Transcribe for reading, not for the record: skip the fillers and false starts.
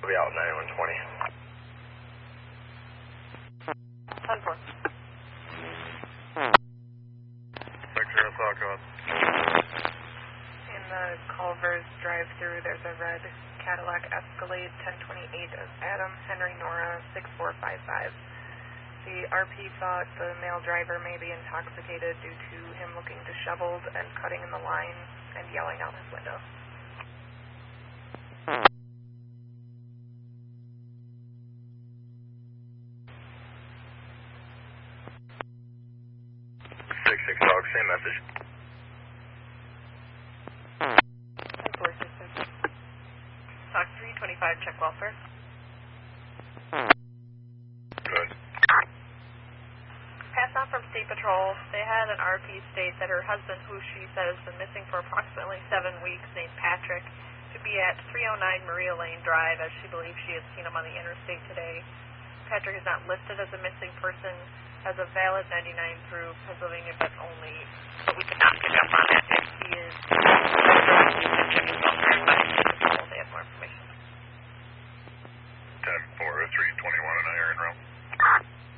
We'll be out 9120. 10-4. Victor, talk about. In the Culver's drive-through, there's a red Cadillac Escalade 1028 of Adam Henry Nora 6455. The RP thought the male driver may be intoxicated due to him looking disheveled and cutting in the line and yelling out his window. Dog, same message. 10-4, 6-6. Talk 325, check welfare. Good. Pass on from State Patrol. They had an RP state that her husband, who she said has been missing for approximately 7 weeks, named Patrick, to be at 309 Maria Lane Drive, as she believes she had seen him on the interstate today. Patrick is not listed as a missing person, has a valid 99 through Pennsylvania, but only